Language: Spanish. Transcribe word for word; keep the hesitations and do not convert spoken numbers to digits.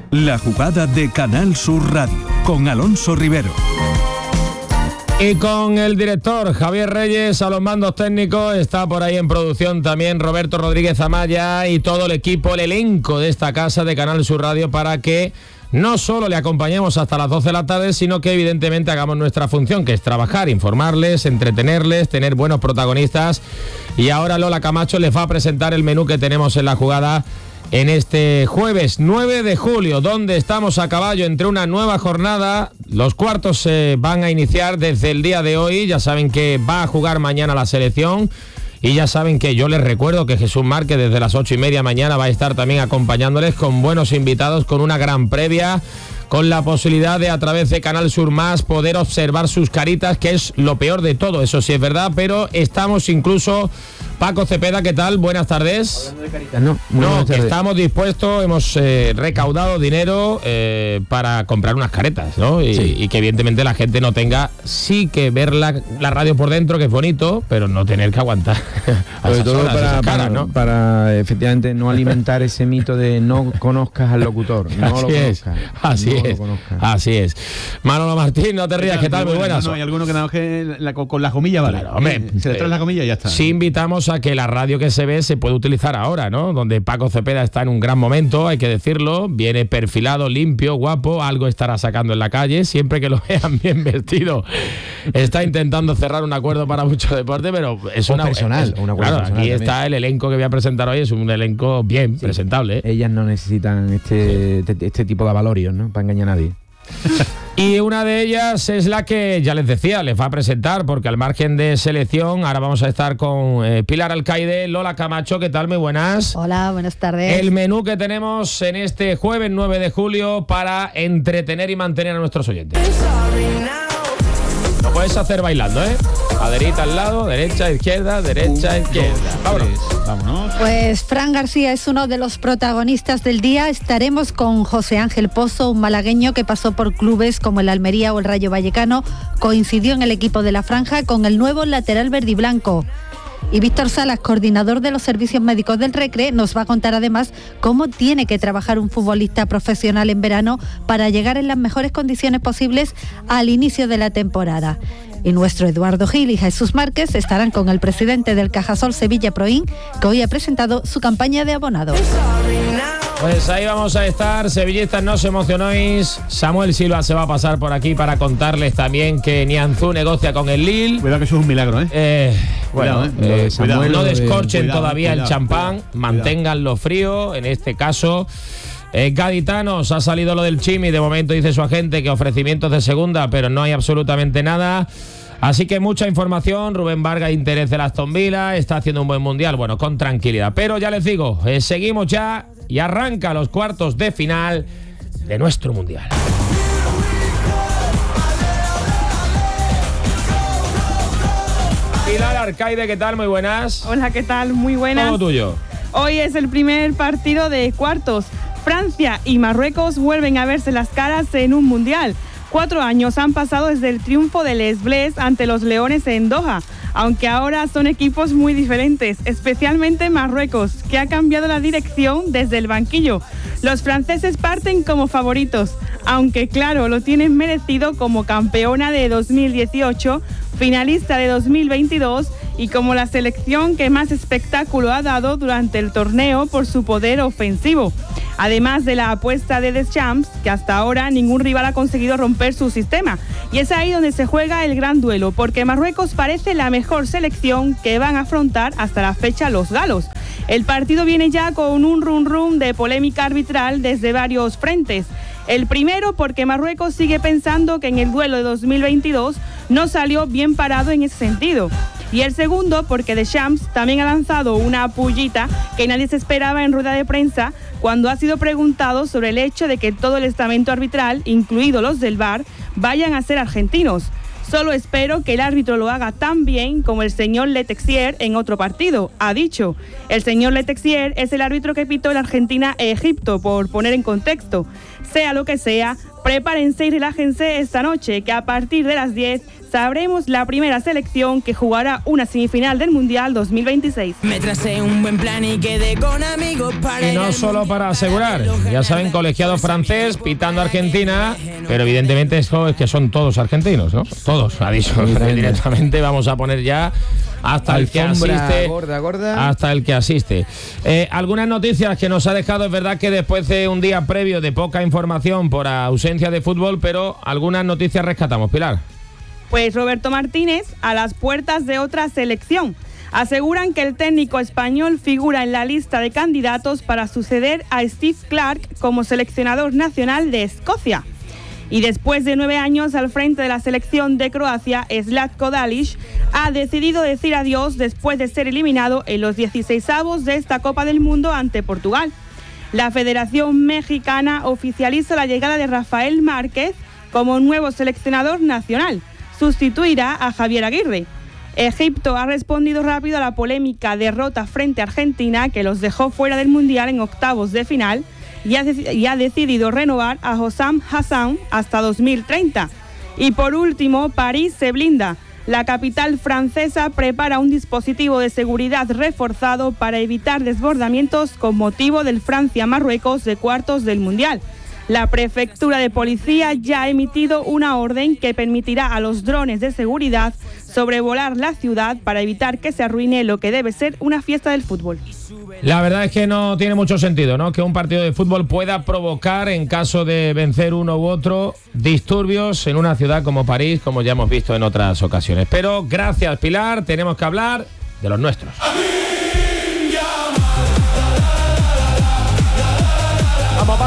La jugada de Canal Sur Radio, con Alonso Rivero. Y con el director Javier Reyes a los mandos técnicos, está por ahí en producción también Roberto Rodríguez Amaya y todo el equipo, el elenco de esta casa de Canal Sur Radio, para que no solo le acompañemos hasta las doce de la tarde, sino que evidentemente hagamos nuestra función, que es trabajar, informarles, entretenerles, tener buenos protagonistas. Y ahora Lola Camacho les va a presentar el menú que tenemos en la jugada en este jueves nueve de julio, donde estamos a caballo entre una nueva jornada. Los cuartos se van a iniciar desde el día de hoy. Ya saben que va a jugar mañana la selección. Y ya saben que yo les recuerdo que Jesús Márquez desde las ocho y media mañana va a estar también acompañándoles con buenos invitados, con una gran previa, con la posibilidad de a través de Canal Sur Más poder observar sus caritas, que es lo peor de todo, eso sí es verdad, pero estamos incluso... Paco Cepeda, ¿qué tal? Buenas tardes. Hablando de caritas, no. No, que estamos dispuestos, hemos eh, recaudado dinero eh, para comprar unas caretas, ¿no? Y, sí. y que evidentemente la gente no tenga, sí que ver la, la radio por dentro, que es bonito, pero no tener que aguantar. Sobre todo horas, para, caras, para, ¿no? para efectivamente no alimentar ese mito de no conozcas al locutor. No así lo es, conozcas. Así no es, lo conozcas. Así es. Manolo Martín, no te rías, ¿qué tal? Muy buenas. No, hay alguno que nada más que la, con la comilla, vale. Claro, hombre, eh, se le trae eh, la comilla y ya está. Sí, invitamos a que la radio que se ve se puede utilizar ahora, ¿no? Donde Paco Cepeda está en un gran momento, hay que decirlo, viene perfilado, limpio, guapo, algo estará sacando en la calle, siempre que lo vean bien vestido. Está intentando cerrar un acuerdo para mucho deporte, pero es o una personal, es, un acuerdo claro, personal aquí también. Está el elenco que voy a presentar hoy, es un elenco bien sí, presentable, ¿eh? Ellas no necesitan este, sí. este, este tipo de avalorios, ¿no? Para engañar a nadie. Y una de ellas es la que ya les decía, les va a presentar, porque al margen de selección, ahora vamos a estar con eh, Pilar Alcaide. Lola Camacho, ¿qué tal? Muy buenas. Hola, buenas tardes. El menú que tenemos en este jueves nueve de julio para entretener y mantener a nuestros oyentes. Lo puedes hacer bailando, ¿eh? Caderita al lado, derecha, izquierda, derecha, Un, izquierda. Dos, Vámonos. Tres, vámonos. Pues Fran García es uno de los protagonistas del día. Estaremos con José Ángel Pozo, un malagueño que pasó por clubes como el Almería o el Rayo Vallecano. Coincidió en el equipo de la Franja con el nuevo lateral verdiblanco. Y Víctor Salas, coordinador de los servicios médicos del Recre, nos va a contar además cómo tiene que trabajar un futbolista profesional en verano para llegar en las mejores condiciones posibles al inicio de la temporada. Y nuestro Eduardo Gil y Jesús Márquez estarán con el presidente del Cajasol Sevilla Proin, que hoy ha presentado su campaña de abonados. Pues ahí vamos a estar, sevillistas, no os emocionéis. Samuel Silva se va a pasar por aquí para contarles también que Nianzú negocia con el Lille. Cuidado que eso es un milagro, ¿eh? eh bueno, cuidado, ¿eh? eh, Cuidado, no descorchen cuidado, todavía cuidado, el champán, cuidado, manténganlo frío, en este caso. Eh, Gaditanos, ha salido lo del Chimi, de momento dice su agente que ofrecimientos de segunda, pero no hay absolutamente nada. Así que mucha información. Rubén Vargas, interés de Aston Villa, está haciendo un buen mundial, bueno, con tranquilidad. Pero ya les digo, eh, seguimos ya y arranca los cuartos de final de nuestro mundial. Pilar Alcaide, ¿qué tal? Muy buenas. Hola, ¿qué tal? Muy buenas. Todo tuyo. Hoy es el primer partido de cuartos. Francia y Marruecos vuelven a verse las caras en un mundial. Cuatro años han pasado desde el triunfo de Les Bleus ante los Leones en Doha, aunque ahora son equipos muy diferentes, especialmente Marruecos, que ha cambiado la dirección desde el banquillo. Los franceses parten como favoritos, aunque claro, lo tienen merecido como campeona de dos mil dieciocho, finalista de dos mil veintidós y como la selección que más espectáculo ha dado durante el torneo por su poder ofensivo. Además de la apuesta de Deschamps, que hasta ahora ningún rival ha conseguido romper su sistema. Y es ahí donde se juega el gran duelo, porque Marruecos parece la mejor selección que van a afrontar hasta la fecha los galos. El partido viene ya con un rum rum de polémica arbitral desde varios frentes. El primero porque Marruecos sigue pensando que en el duelo de dos mil veintidós no salió bien parado en ese sentido. Y el segundo porque Deschamps también ha lanzado una pullita que nadie se esperaba en rueda de prensa cuando ha sido preguntado sobre el hecho de que todo el estamento arbitral, incluidos los del V A R, vayan a ser argentinos. Solo espero que el árbitro lo haga tan bien como el señor Letexier en otro partido, ha dicho. El señor Letexier es el árbitro que pitó en Argentina e Egipto, por poner en contexto. Sea lo que sea, Prepárense y relájense esta noche, que a partir de las diez sabremos la primera selección que jugará una semifinal del Mundial dos mil veintiséis. Me tracé un buen plan y quedé con amigos para... Y no solo para asegurar, ya saben, colegiado francés pitando a Argentina, pero evidentemente esto es que son todos argentinos, ¿no? Todos, ha dicho directamente, vamos a poner ya hasta el que asiste. Gorda, gorda. Hasta el que asiste. Eh, algunas noticias que nos ha dejado, es verdad que después de un día previo de poca información por ausencia de fútbol, pero algunas noticias rescatamos, Pilar. Pues Roberto Martínez a las puertas de otra selección. Aseguran que el técnico español figura en la lista de candidatos para suceder a Steve Clarke como seleccionador nacional de Escocia. Y después de nueve años al frente de la selección de Croacia, Zlatko Dalic ha decidido decir adiós después de ser eliminado en los dieciseisavos de esta Copa del Mundo ante Portugal. La Federación Mexicana oficializa la llegada de Rafael Márquez como nuevo seleccionador nacional. Sustituirá a Javier Aguirre. Egipto ha respondido rápido a la polémica derrota frente a Argentina, que los dejó fuera del Mundial en octavos de final, y ha, de- y ha decidido renovar a Hossam Hassan hasta dos mil treinta. Y por último, París se blinda. La capital francesa prepara un dispositivo de seguridad reforzado para evitar desbordamientos con motivo del Francia-Marruecos de cuartos del Mundial. La prefectura de policía ya ha emitido una orden que permitirá a los drones de seguridad sobrevolar la ciudad para evitar que se arruine lo que debe ser una fiesta del fútbol. La verdad es que no tiene mucho sentido, ¿no?, que un partido de fútbol pueda provocar, en caso de vencer uno u otro, disturbios en una ciudad como París, como ya hemos visto en otras ocasiones. Pero gracias, Pilar, tenemos que hablar de los nuestros.